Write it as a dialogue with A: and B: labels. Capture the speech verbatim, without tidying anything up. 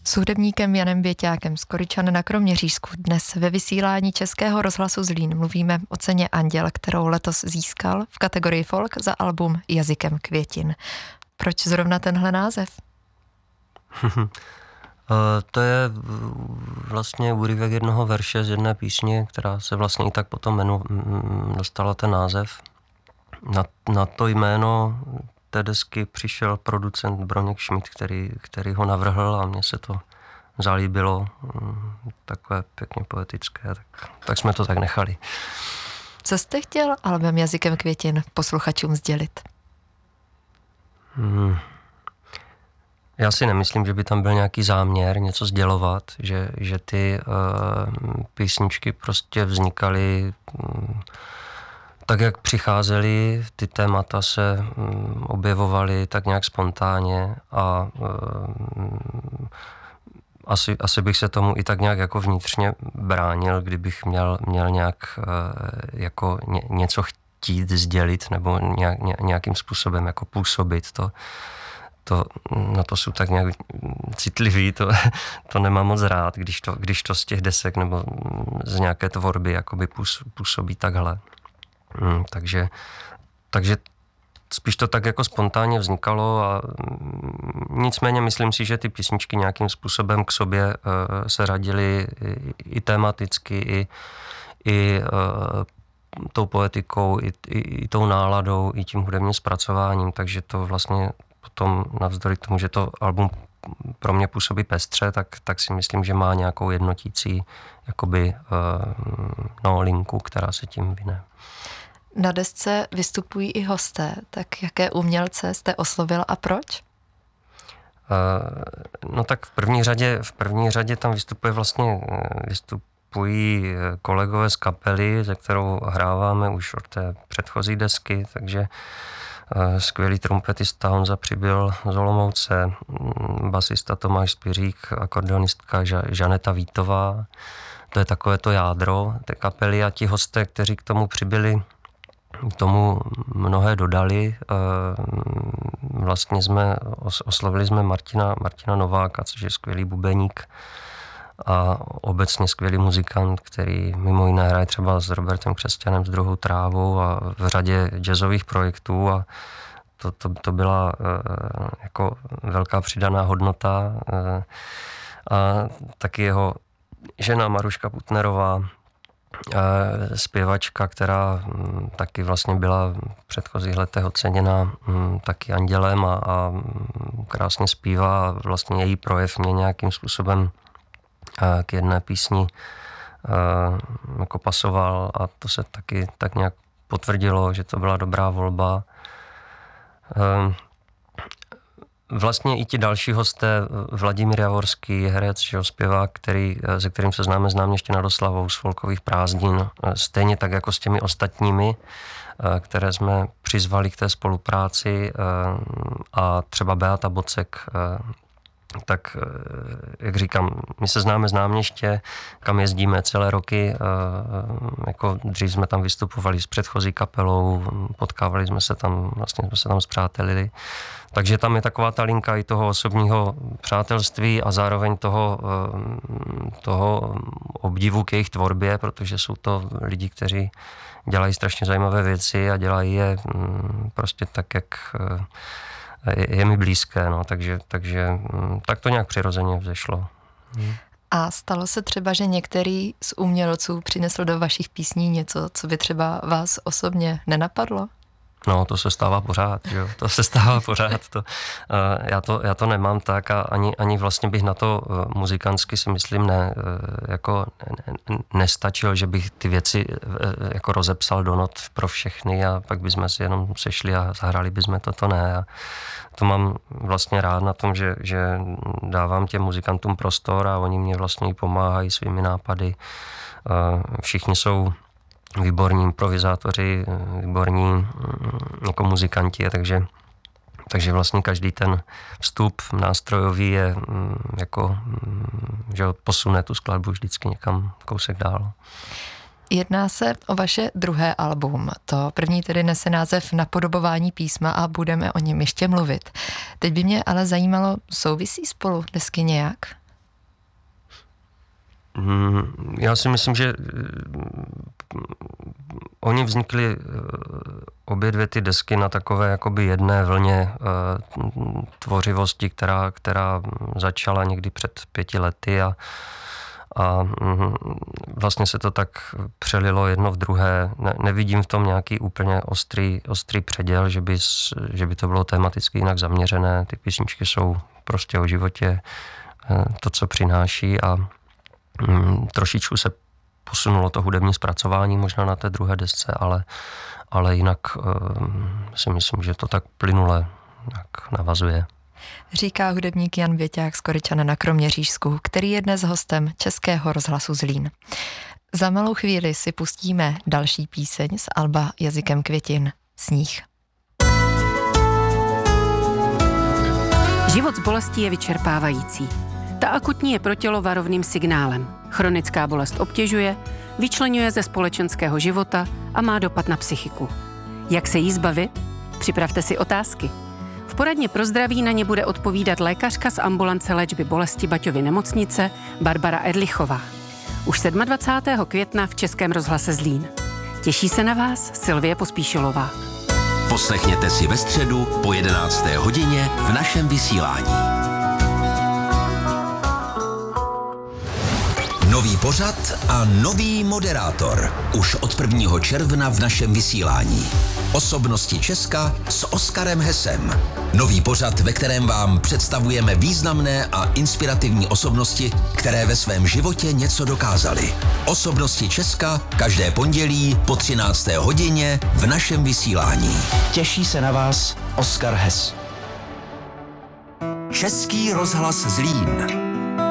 A: S hudebníkem Janem Věťákem z Koryčan na Kroměřížsku dnes ve vysílání Českého rozhlasu Zlín mluvíme o ceně Anděl, kterou letos získal v kategorii folk za album Jazykem květin. Proč zrovna tenhle název?
B: To je vlastně úryvek jednoho verše z jedné písně, která se vlastně i tak potom jmenu, dostala ten název. Na, na to jméno té desky přišel producent Broněk Schmidt, který, který ho navrhl a mně se to zalíbilo, takové pěkně poetické, tak, tak jsme to tak nechali.
A: Co jste chtěl album Jazykem květin posluchačům sdělit?
B: Hmm. Já si nemyslím, že by tam byl nějaký záměr něco sdělovat, že, že ty uh, písničky prostě vznikaly um, tak, jak přicházely, ty témata se um, objevovaly tak nějak spontánně a um, asi, asi bych se tomu i tak nějak jako vnitřně bránil, kdybych měl, měl nějak uh, jako ně, něco chtít sdělit nebo nějak, ně, nějakým způsobem jako působit to. To, na to jsou tak nějak citlivý, to, to nemám moc rád, když to, když to z těch desek nebo z nějaké tvorby jakoby působí takhle. Hmm, takže, takže spíš to tak jako spontánně vznikalo a nicméně myslím si, že ty písničky nějakým způsobem k sobě uh, se radily i, i tematicky, i, i uh, tou poetikou, i, i, i tou náladou, i tím hudebním zpracováním, takže to vlastně potom navzdory tomu, že to album pro mě působí pestře, tak, tak si myslím, že má nějakou jednotící jakoby, uh, no, linku, která se tím vyne.
A: Na desce vystupují i hosté, tak jaké umělce jste oslovil a proč?
B: Uh, no tak v první řadě, v první řadě tam vystupuje vlastně, vystupují kolegové z kapely, se kterou hráváme už od té předchozí desky, takže skvělý trumpetista Honza Přibyl z Olomouce, basista Tomáš Spiřík, akordeonistka Žaneta Vítová. To je takové to jádro té kapely a ti hosté, kteří k tomu přibyli, k tomu mnohé dodali. Vlastně jsme, oslovili jsme Martina, Martina Nováka, což je skvělý bubeník a obecně skvělý muzikant, který mimo jiné hraje třeba s Robertem Křesťanem, s Druhou trávou a v řadě jazzových projektů a to, to, to byla uh, jako velká přidaná hodnota. Uh, a taky jeho žena Maruška Putnerová, uh, zpěvačka, která um, taky vlastně byla v předchozích letech oceněna um, taky Andělem a, a krásně zpívá a vlastně její projev mě nějakým způsobem k jedné písni uh, jako pasoval a to se taky tak nějak potvrdilo, že to byla dobrá volba. Uh, vlastně i ti další hosté, Vladimír Javorský, herec, že, zpěvák, který, se kterým se známe znám ještě nad oslavou z Folkových prázdnin, stejně tak jako s těmi ostatními, uh, které jsme přizvali k té spolupráci uh, a třeba Beata Bocek, uh, tak, jak říkám, my se známe z Náměště, kam jezdíme celé roky, jako dřív jsme tam vystupovali s předchozí kapelou, potkávali jsme se tam, vlastně jsme se tam spřátelili. Takže tam je taková ta linka i toho osobního přátelství a zároveň toho, toho obdivu k jejich tvorbě, protože jsou to lidi, kteří dělají strašně zajímavé věci a dělají je prostě tak, jak je mi blízké, no, takže, takže tak to nějak přirozeně vzešlo. Hmm.
A: A stalo se třeba, že některý z umělců přinesl do vašich písní něco, co by třeba vás osobně nenapadlo?
B: No, to se stává pořád, jo. To se stává pořád. To, uh, já, to, já to nemám tak a ani, ani vlastně bych na to uh, muzikantsky si myslím ne, uh, jako ne, nestačil, že bych ty věci uh, jako rozepsal do not pro všechny a pak bychom si jenom sešli a zahráli bychom to, to ne. A to mám vlastně rád na tom, že, že dávám těm muzikantům prostor a oni mě vlastně pomáhají svými nápady. Uh, všichni jsou výborní improvizátoři, výborní jako muzikanti, takže, takže vlastně každý ten vstup nástrojový je jako, že posune tu skladbu vždycky někam kousek dál.
A: Jedná se o vaše druhé album. To první tedy nese název Napodobování písma a budeme o něm ještě mluvit. Teď by mě ale zajímalo, souvisí spolu desky nějak?
B: Já si myslím, že oni vznikli obě dvě ty desky na takové jakoby jedné vlně tvořivosti, která, která začala někdy před pěti lety a, a vlastně se to tak přelilo jedno v druhé. Ne, nevidím v tom nějaký úplně ostrý, ostrý předěl, že by, že by to bylo tematicky jinak zaměřené. Ty písničky jsou prostě o životě, to, co přináší a mm, trošičku se posunulo to hudební zpracování možná na té druhé desce, ale, ale jinak um, si myslím, že to tak plynule tak navazuje.
A: Říká hudebník Jan Věťák z Koryčana na Kroměřížsku, který je dnes hostem Českého rozhlasu Zlín. Za malou chvíli si pustíme další píseň z alba Jazykem květin, Sníh.
C: Život s bolestí je vyčerpávající. Ta akutní je pro tělo varovným signálem. Chronická bolest obtěžuje, vyčleňuje ze společenského života a má dopad na psychiku. Jak se jí zbavit? Připravte si otázky. V poradně pro zdraví na ně bude odpovídat lékařka z ambulance léčby bolesti Baťovy nemocnice Barbara Erlichová. Už dvacátého sedmého května v Českém rozhlase Zlín. Těší se na vás Sylvie Pospíšilová.
D: Poslechněte si ve středu po jedenácté hodině v našem vysílání. Nový pořad a nový moderátor. Už od prvního června v našem vysílání. Osobnosti Česka s Oskarem Hesem. Nový pořad, ve kterém vám představujeme významné a inspirativní osobnosti, které ve svém životě něco dokázaly. Osobnosti Česka každé pondělí po třinácté hodině v našem vysílání.
E: Těší se na vás Oskar Hes.
D: Český rozhlas Zlín.